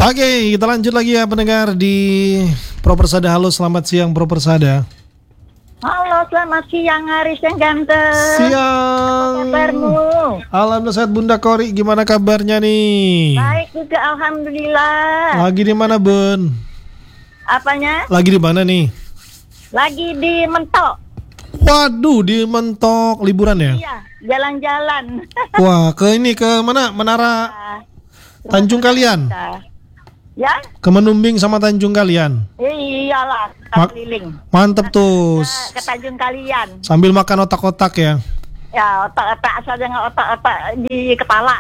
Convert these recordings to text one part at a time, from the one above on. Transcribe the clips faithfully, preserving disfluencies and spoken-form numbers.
Oke, kita lanjut lagi ya pendengar di Pro Persada. Halo, selamat siang Pro Persada. Halo, selamat siang Haris yang ganteng. Siang. Apa kabarmu? Alhamdulillah sehat Bunda Kori, gimana kabarnya nih? Baik juga, alhamdulillah. Lagi di mana Bun? Apanya? Lagi di mana nih? Lagi di Mentok. Waduh, di Mentok liburan ya? Iya, jalan-jalan. Wah, ke ini ke mana? Menara Tanjung Kalian. Ya? Ke Menumbing sama Tanjung Kalian. Iyalah, Ma- keliling. Mantep tuh. Ke Tanjung Kalian. Sambil makan otak-otak ya. Ya, otak-otak saja, nggak otak-otak di kepala.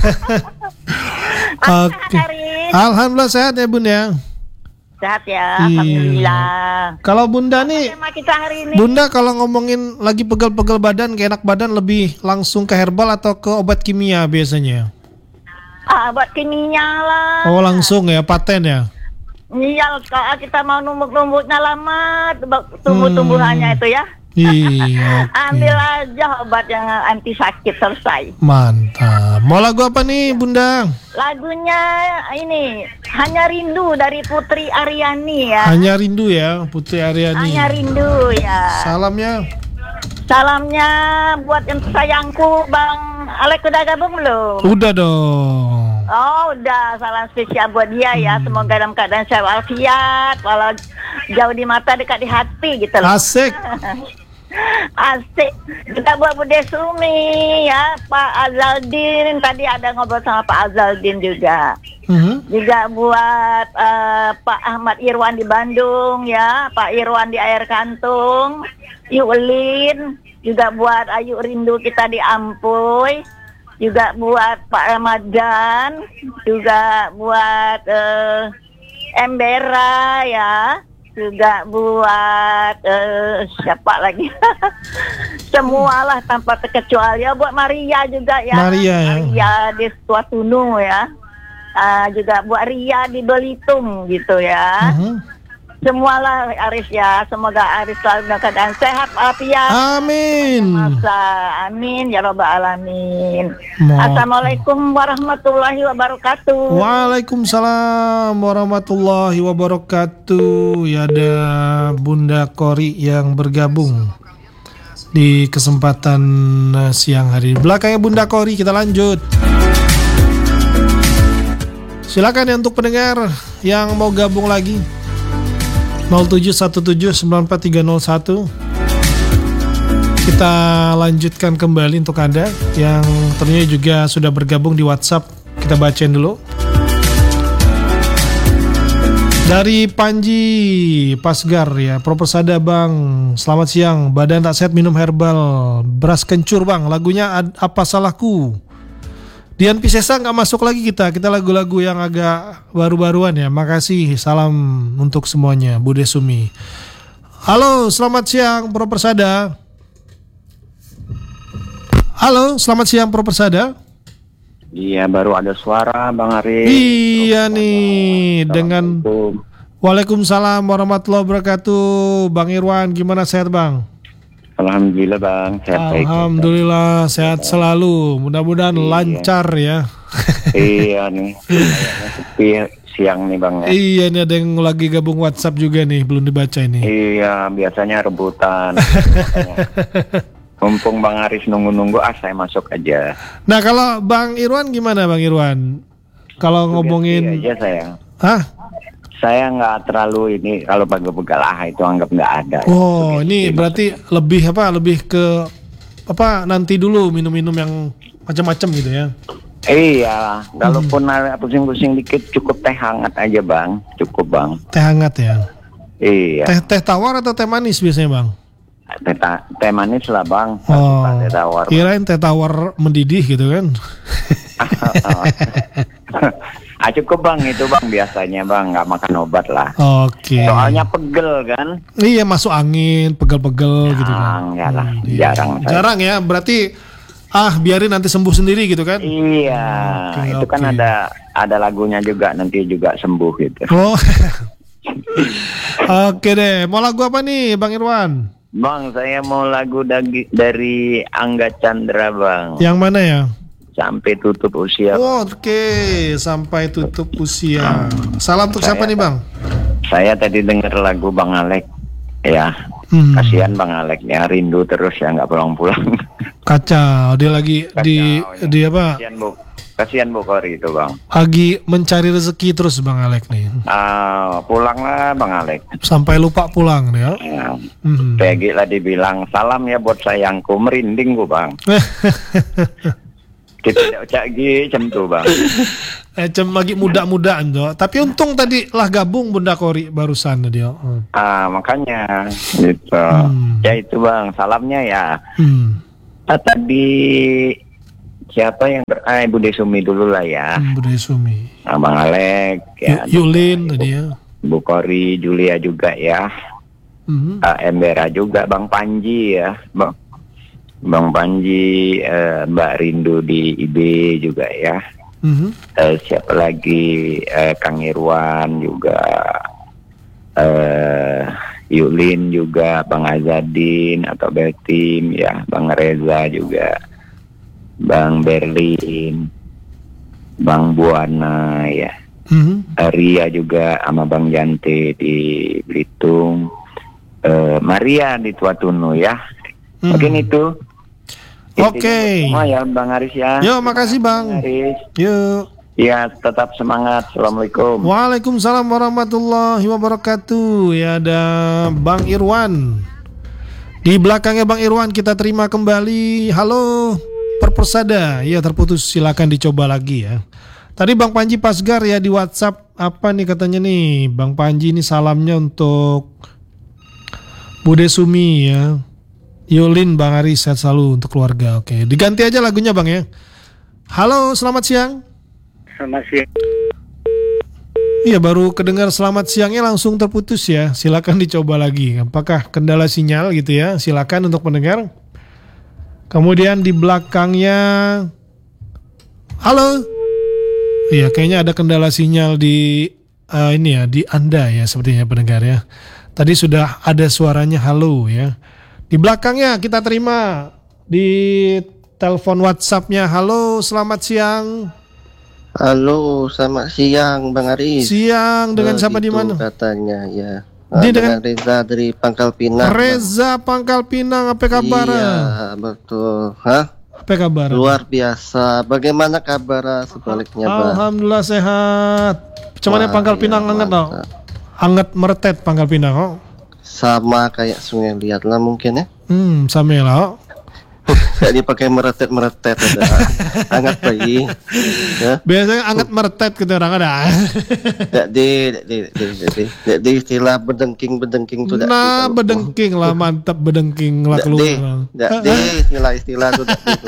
Oke. Alhamdulillah sehat ya Bun ya. Sehat ya, alhamdulillah. Kalau Bunda nih, tema kita hari ini. Bunda kalau ngomongin lagi pegel-pegel badan, kayak enak badan, lebih langsung ke herbal atau ke obat kimia biasanya? Ah, buat kimia lah. Oh langsung ya, paten ya? Iya, kalau kita mau numbuk-numbuknya lama, tumbuh-tumbuhannya itu ya. Iya. Okay. Ambil aja obat yang anti sakit, selesai. Mantap. Mau lagu apa nih Bunda? Lagunya ini Hanya Rindu dari Putri Aryani ya. Hanya Rindu ya, Putri Aryani. Hanya Rindu ya. Salamnya. Salamnya buat yang sayangku Bang Alek, udah gabung belum? Udah dong. Oh udah, salam spesial buat dia ya. Hmm. Semoga dalam keadaan sehat walafiat, walau jauh di mata dekat di hati gitu loh. Asik. Asik. Kita buat Bude Sumi ya, Pak Azaldin. Tadi ada ngobrol sama Pak Azaldin juga. Mm-hmm. Juga buat uh, Pak Ahmad Irwan di Bandung ya, Pak Irwan di Air Kantung, Yulin. Juga buat Ayu Rindu kita di Ampuy. Juga buat Pak Ramadan. Juga buat uh, Embera ya. Juga buat uh, siapa lagi? Semualah tanpa terkecuali ya. Buat Maria juga ya. Maria ya. Maria di Suatunu ya. Uh, juga buat Ria di Belitung gitu ya. Uh-huh. Semualah Aris ya. Semoga Aris selalu dalam keadaan sehat walafiat. Amin. Masa amin ya rabbal alamin. Ma- Assalamualaikum warahmatullahi wabarakatuh. Waalaikumsalam warahmatullahi wabarakatuh. Ya, ada Bunda Kori yang bergabung di kesempatan uh, siang hari. Belakangnya Bunda Kori, kita lanjut. Silakan ya untuk pendengar yang mau gabung lagi. nol tujuh satu tujuh sembilan empat tiga nol satu. Kita lanjutkan kembali untuk Anda yang ternyata juga sudah bergabung di WhatsApp. Kita bacain dulu. Dari Panji Pasgar ya, Pro Persada Bang, selamat siang. Badan tak sehat minum herbal, beras kencur Bang. Lagunya Apa Salahku. Dian Piscesa nggak masuk lagi kita. Kita lagu-lagu yang agak baru-baruan ya. Makasih, salam untuk semuanya. Bude Sumi. Halo, selamat siang Pro Persada. Halo, selamat siang Pro Persada. Iya, baru ada suara Bang Ari. Iya nih, dengan Waalaikumsalam warahmatullahi wabarakatuh. Bang Irwan, gimana sehat Bang? Alhamdulillah Bang, sehat baik. Alhamdulillah sehat selalu. Mudah-mudahan iya. lancar ya. Iya nih. Sepi siang nih Bang ya. Iya nih, ada yang lagi gabung WhatsApp juga nih, belum dibaca ini. Iya, biasanya rebutan. Mumpung Bang Aris nunggu-nunggu, ah saya masuk aja. Nah kalau Bang Irwan gimana Bang Irwan? Kalau ngomongin aja saya. Hah? Saya nggak terlalu ini, kalau pegal-pegal ah itu anggap nggak ada. Oh, ini berarti maksudnya. lebih apa? Lebih ke apa? Nanti dulu minum-minum yang macam-macam gitu ya? Iya, kalaupun hmm. pusing-pusing dikit cukup teh hangat aja Bang, cukup Bang. Teh hangat ya? Iya. Teh teh tawar atau teh manis biasanya Bang? Teh, ta- teh manis lah Bang. Oh, teh tawar. Kirain teh tawar mendidih gitu kan? Ah cukup Bang itu Bang, biasanya Bang nggak makan obat lah. Oke. Okay. Soalnya pegel kan? Iya, masuk angin, pegel-pegel gitu kan? Ya lah, hmm, jarang. Iya. Jarang ya, berarti ah biarin nanti sembuh sendiri gitu kan? Iya, okay, itu okay. kan ada ada lagunya juga, nanti juga sembuh gitu. Oh. Oke deh, mau lagu apa nih Bang Irwan? Bang, saya mau lagu dari, dari Angga Chandra Bang. Yang mana ya? sampai tutup usia. Oh, oke, okay. Sampai tutup usia. Salam untuk siapa nih Bang? Saya tadi dengar lagu Bang Alek, ya. Hmm. Kasihan Bang Alek ya, rindu terus ya, nggak pulang-pulang. Kacau, dia lagi Kacau, di ya. di apa? Kasihan Bu, kasihan Bu Kori itu Bang. Lagi mencari rezeki terus Bang Alek nih. Uh, pulanglah Bang Alek. Sampai lupa pulang ya. Ya. Hmm. Pegi lah dibilang salam ya buat sayangku, merinding Bu Bang. Kita tidak cagi jam tuh Bang. Eh cem lagi muda-mudaan tuh. Tapi untung tadi lah gabung Bunda Kori barusan dia. Hmm. Ah makanya gitu. Hmm. Ya itu Bang, salamnya ya. Hmm. Ah, tadi siapa yang ber... Ah, Bu Desumi dulu lah ya. Hmm, Bu Desumi. Nah, Bang Alek ya. Y- Yulin tadi ya. Bu Kori, Julia juga ya. Hmm. Ah, Embera juga, Bang Panji ya. Bang Bang Panji, uh, Mbak Rindu di I B juga ya. Mm-hmm. Uh, siapa lagi? Uh, Kang Irwan juga, uh, Yulin juga, Bang Azadin atau Betim ya, Bang Reza juga, Bang Berlin, Bang Buana ya, mm-hmm. uh, Ria juga sama Bang Jante di Belitung, uh, Maria di Tuatunu ya. Mm-hmm. Mungkin itu. Oke. Okay. Oh ya Bang Aris ya. Yo, makasih Bang. Bang Aris. Yo. Ya, tetap semangat. Assalamualaikum. Waalaikumsalam warahmatullahi wabarakatuh. Ya, ada Bang Irwan. Di belakangnya Bang Irwan kita terima kembali. Halo, Perpersada. Ya, terputus. Silakan dicoba lagi ya. Tadi Bang Panji Pasgar ya di WhatsApp apa nih katanya nih? Bang Panji ini salamnya untuk Bude Sumi ya. Yulin, Bang Aris, sehat selalu untuk keluarga. Oke, diganti aja lagunya Bang ya. Halo, selamat siang. Selamat siang. Iya, baru kedengar selamat siangnya langsung terputus ya. Silakan dicoba lagi. Apakah kendala sinyal gitu ya? Silakan untuk pendengar. Kemudian di belakangnya, halo. Iya, kayaknya ada kendala sinyal di uh, ini ya, di Anda ya sepertinya pendengar ya. Tadi sudah ada suaranya halo ya. Di belakangnya kita terima di telepon WhatsApp-nya. Halo, selamat siang. Halo, selamat siang Bang Aris. Siang, dengan oh, siapa di mana? Katanya ya. Di dengan Reza dari Pangkal Pinang. Reza Bang. Pangkal Pinang, apa kabar? Iya, betul. Hah? Apa kabar? Luar biasa. Bagaimana kabar sebaliknya, Bang? Alhamdulillah sehat. Cuman Pangkal Pinang iya, anget, no? Anget meretet Pangkal Pinang, oh. Sama kayak Sungai Liat lah mungkin ya. Hmm, sama lah. Gak dipakai meretet-meretet ada. Anget bayi. Ya. Biasanya anget meretet gitu orang ada. Dak di dak di dak di dak di istilah bedengking-bedengking tuh dak. Nah, bedengking lah, mantap bedengking lah keluar. Dak di istilah-istilah tuh dak di.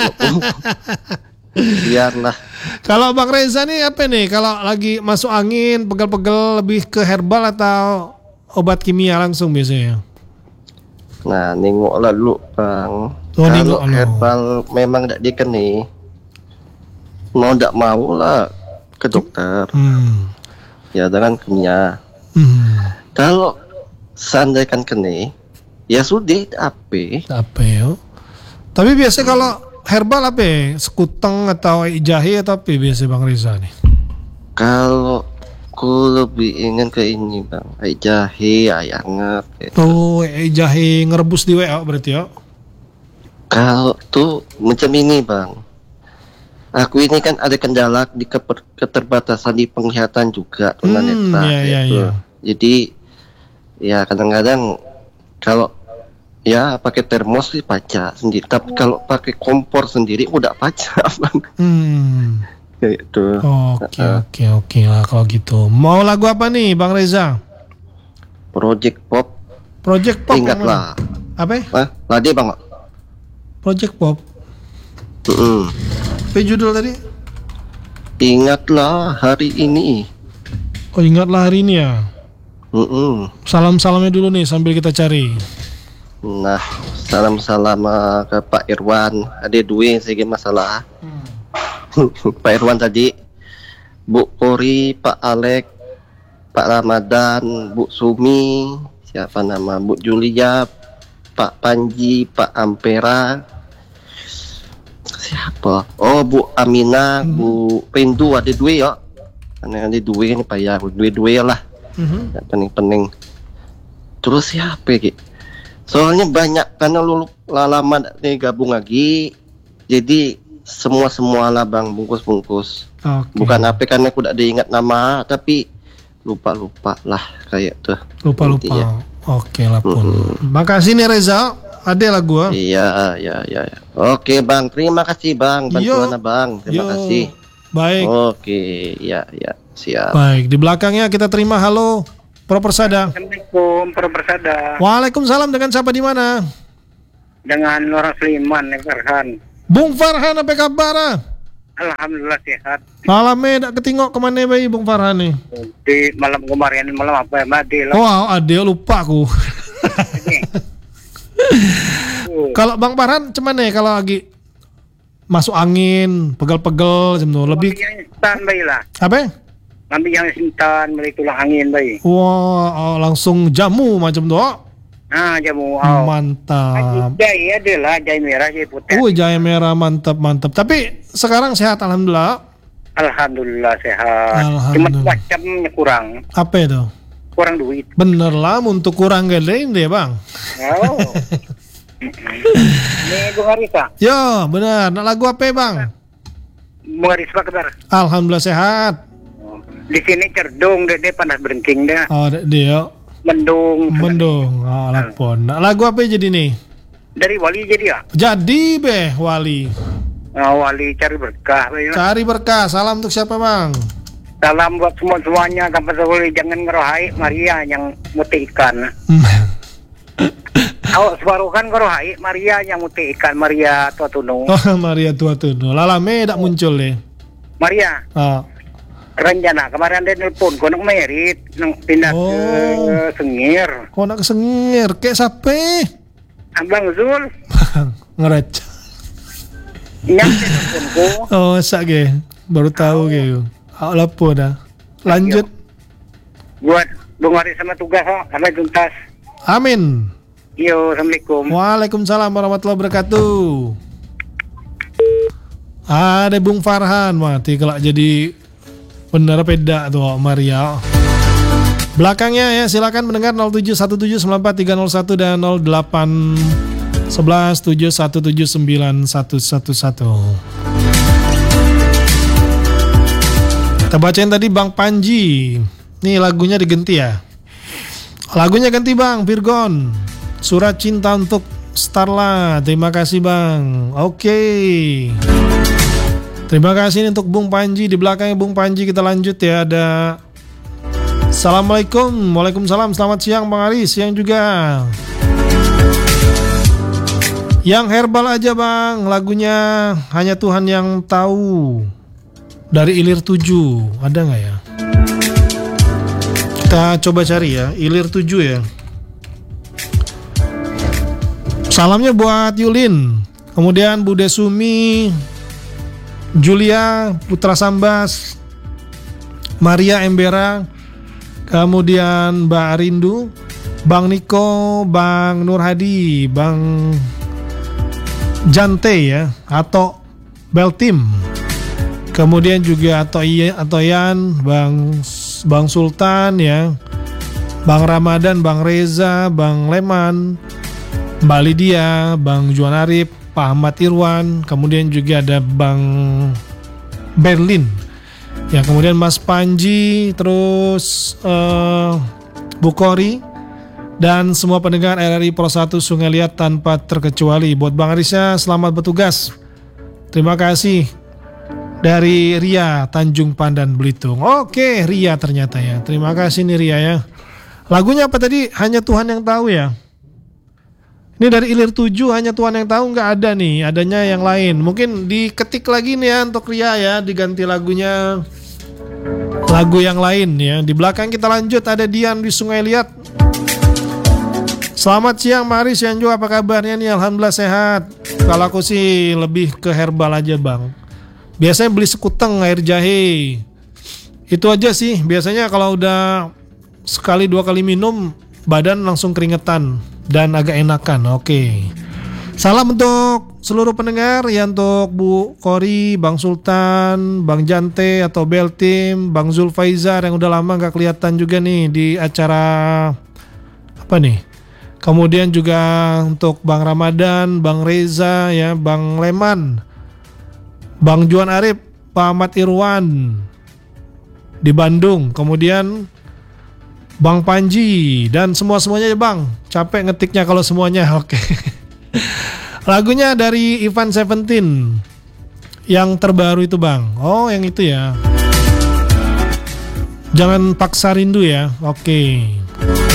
Biarlah. Kalau Bang Reza nih apa nih? Kalau lagi masuk angin, pegel-pegel lebih ke herbal atau obat kimia langsung biasanya? Nah, nengok lah dulu Bang. Oh, kalau herbal lo. Memang tidak dikeni, mau tidak mau lah ke dokter. Hmm. Ya dengan kimia. Hmm. Kalau seandainya keni, ya sudah apa? Apa ya? Tapi biasa kalau herbal apa? Sekuteng atau jahe atau apa biasa Bang Reza nih? Kalau aku lebih ingin ke ini Bang, air jahe, air hangat gitu. Oh, air jahe ngerebus di W A berarti ya? Kalau tuh macam ini Bang, aku ini kan ada kendala di keper- keterbatasan di penglihatan juga tunanetra. Hmm, iya, iya, iya. Jadi ya kadang-kadang kalau ya pakai termos sih baca sendiri, tapi kalau pakai kompor sendiri udah baca Bang. Hmm. Gitu. Oke oke oke lah kalau gitu. Mau lagu apa nih Bang Reza? Project Pop. Project Pop. Ingatlah. Apa? Hah? Lade Bang. Project Pop. Mm-hmm. Apa judul tadi? Ingatlah hari ini. Oh, ingatlah hari ini ya. Mm-hmm. Salam-salamnya dulu nih sambil kita cari. Nah, salam-salam ke Pak Irwan. Ada dua segi masalah. Hmm. Pak Irwan tadi, Bu Kori, Pak Alek, Pak Ramadan, Bu Sumi, siapa nama, Bu Julia, Pak Panji, Pak Ampera, siapa? Oh, Bu Amina, hmm. Bu Pendu ada dua ya. Karena ada dua ni payah, dua-dua lah. Hmm. Yang pening-pening. Terus siapa lagi? Soalnya banyak karena lu lama nih gabung lagi. Jadi semua-semua lah bang, bungkus-bungkus. Okay. Bukan apa karena aku tak ada ingat nama, tapi lupa-lupa lah kayak tuh. Lupa-lupa. Oke lah pun. Hmm. Makasih nih Reza. Ada lah gua. Iya, iya, iya. Oke bang, terima kasih bang, bantuan bang. Terima Yo. kasih. Baik. Oke, ya, ya, siap. Baik, di belakangnya kita terima halo Pro Persada. Assalamualaikum Pro Persada. Waalaikumsalam, dengan siapa di mana? Dengan orang Sliman, Farhan. Bung Farhan, apa kabar? Alhamdulillah sehat. Malamnya tak ketingok kemana bayi Bung Farhan nih? Di malam kemarin, malam apa ya? Madi lah. Oh, ada lupa aku. Kalau Bang Farhan cuman nih kalau lagi masuk angin, pegel-pegel jam tuh lebih instan bayi lah. Apa? Ambil yang instan, beli tulang angin bayi. Wah, wow, langsung jamu macam tuh. Ah, jamu. Oh. Mantap. Jai adalah jai merah, jai putih. Oh, jai merah mantap, mantap. Tapi sekarang sehat alhamdulillah. Alhamdulillah sehat. Alhamdulillah. Cuma macamnya kurang. Apa itu? Kurang duit. Bener lah, untuk kurang gede deh bang. Oh. Ini Bung Arisa. Yo, benar. Nak lagu apa bang? Bung Arisa kabar. Alhamdulillah sehat. Di sini cerdung, dede panas berengking dah. Oh, dia. Mendung. Mendung. Oh, lapon. Nak lagu apa jadi nih? Dari Wali jadi ya? Jadi be Wali. Oh, Wali cari berkah. Ya. Cari berkah. Salam untuk siapa bang? Salam buat semua semuanya. Tanpa Wali jangan ngerohai Maria yang muti ikan. Awak separuhkan ngerohai Maria yang muti ikan. Maria Tua Tunu. Oh, Maria Tua Tunu. Lalame tak muncul deh. Maria. Oh. Rencana kemarin dia nelpon kau nak merit nak pindah oh. ke Sengir. Kau nak ke Sengir? Kayak siapa? Abang Zul. Ngeraca. Nyampe nelpon ko. Oh, sak ke? Baru tahu ke? Aku lapor dah. Lanjut. Yo. Buat Bung Ari sama tugas ho, sampai tuntas. Amin. Yo, Assalamualaikum. Waalaikumsalam warahmatullahi wabarakatuh. Ada Bung Farhan mati kalau jadi bener beda tuh Maria. Belakangnya ya silakan mendengar nol tujuh satu tujuh sembilan empat tiga nol satu dan nol delapan satu satu tujuh satu tujuh sembilan satu satu satu. Kita bacain tadi Bang Panji. Nih lagunya diganti ya. Lagunya ganti Bang Virgon. Surat cinta untuk Starla. Terima kasih Bang. Oke. Okay. Terima kasih untuk Bung Panji. Di belakangnya Bung Panji kita lanjut ya. Ada Assalamualaikum. Waalaikumsalam. Selamat siang Bang Aris. Siang juga. Yang herbal aja Bang. Lagunya Hanya Tuhan Yang Tahu. Dari Ilir tujuh. Ada gak ya? Kita coba cari ya. Ilir tujuh ya. Salamnya buat Yulin. Kemudian Bude Sumi, Julia, Putra Sambas, Maria Embera, kemudian Mbak Arindu, Bang Niko, Bang Nur Hadi, Bang Jante ya, atau Beltim, kemudian juga Atoy, Atoyan, Bang Bang Sultan ya, Bang Ramadan, Bang Reza, Bang Leman, Mbak Lydia, Bang Juan Arif, Pak Ahmad Irwan, kemudian juga ada Bang Berlin ya, kemudian Mas Panji, terus uh, Bukori dan semua pendengar R R I Pro satu Sungai Liat tanpa terkecuali. Buat Bang Arisya selamat bertugas. Terima kasih. Dari Ria Tanjung Pandan Belitung. Oke Ria ternyata ya. Terima kasih nih Ria ya. Lagunya apa tadi? Hanya Tuhan Yang Tahu ya. Ini dari Ilir tujuh, Hanya Tuhan Yang Tahu nggak ada nih, adanya yang lain. Mungkin diketik lagi nih ya untuk Ria ya, diganti lagunya lagu yang lain ya. Di belakang kita lanjut ada Dian di Sungai Liat. Selamat siang Maris yang juga, apa kabarnya nih? Alhamdulillah sehat. Kalau aku sih lebih ke herbal aja Bang. Biasanya beli sekuteng air jahe. Itu aja sih. Biasanya kalau udah sekali dua kali minum badan langsung keringetan dan agak enakan. Oke. Salam untuk seluruh pendengar ya, untuk Bu Kori, Bang Sultan, Bang Jante atau Bel Team, Bang Zulfaizar yang udah lama gak kelihatan juga nih di acara apa nih. Kemudian juga untuk Bang Ramadan, Bang Reza ya, Bang Leman, Bang Juan Arif, Pak Ahmad Irwan di Bandung, kemudian Bang Panji dan semua-semuanya ya Bang. Capek ngetiknya kalau semuanya. Oke. Lagunya dari Ivan Seventeen yang terbaru itu Bang. Oh, yang itu ya. Jangan paksa rindu ya. Oke.